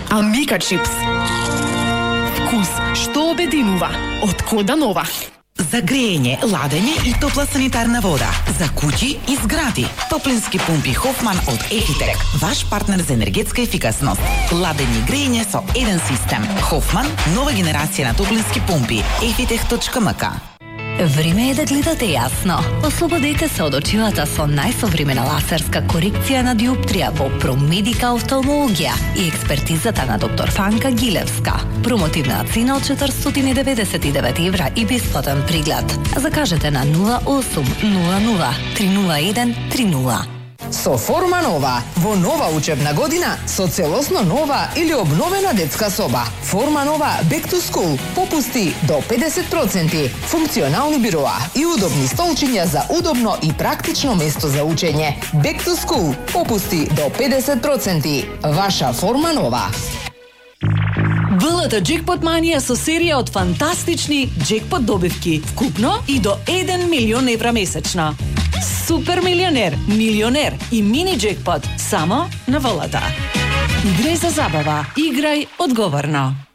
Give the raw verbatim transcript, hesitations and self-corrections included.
Амика чипс. Вкус што обединува. Од Кода Нова. За грејење, ладење и топла санитарна вода. За куќи и згради. Топлински пумпи Хофман од Ефитек. Ваш партнер за енергетска ефикасност. Ладење и грејење со еден систем. Хофман, нова генерација на топлински пумпи. ефитек точка ем ка. Време е да гледате јасно. Ослободете се од очилата со најсовремена лазерска корекција на диоптрија во Промедика офталмологија и експертизата на доктор Фанка Гилевска. Промотивна цена од четиристотини и деветдесет и девет евра и бесплатен приглед. Закажете на нула осум нула нула три нула еден три нула. Со Форма Нова, во нова учебна година, со целосно нова или обновена детска соба. Форма Нова Back to School, попусти до педесет проценти, функционални бироа и удобни столчиња за удобно и практично место за учење. Back to School, попусти до педесет проценти. Ваша Форма Нова. ВЛТ Джекпот Манија со серија од фантастични джекпот добивки, вкупно и до еден милион евра месечно. Супер милионер, милионер и мини джекпот само на ВЛТ. Играј за забава, играј одговорно.